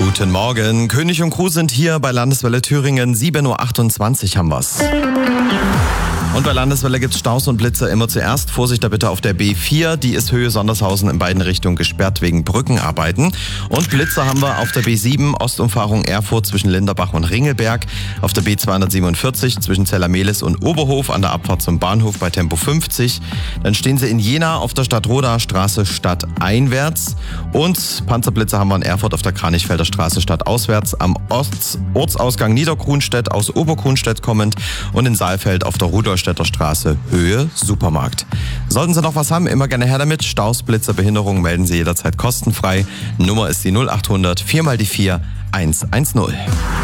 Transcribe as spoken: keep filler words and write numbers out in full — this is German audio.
Guten Morgen. König und Crew sind hier bei Landeswelle Thüringen. sieben Uhr achtundzwanzig haben wir's. Und bei Landeswelle gibt's Staus und Blitze immer zuerst. Vorsicht da bitte auf der B vier. Die ist Höhe Sondershausen in beiden Richtungen gesperrt wegen Brückenarbeiten. Und Blitze haben wir auf der B sieben, Ostumfahrung Erfurt zwischen Linderbach und Ringelberg. Auf der B zweihundertsiebenundvierzig zwischen Zellermehlis und Oberhof an der Abfahrt zum Bahnhof bei Tempo fünfzig. Dann stehen sie in Jena auf der Stadtroder Straße stadteinwärts. Und Panzerblitze haben wir in Erfurt auf der Kranichfelder Straße stadtauswärts. Am Orts- Ortsausgang Niedergrunstedt aus Obergrunstedt kommend. Und in Saalfeld auf der Rudolstädter Straße, Höhe Supermarkt. Sollten Sie noch was haben, immer gerne her damit. Staus, Blitze, Behinderungen melden Sie jederzeit kostenfrei. Nummer ist die null achthundert vier mal die vier eins eins null.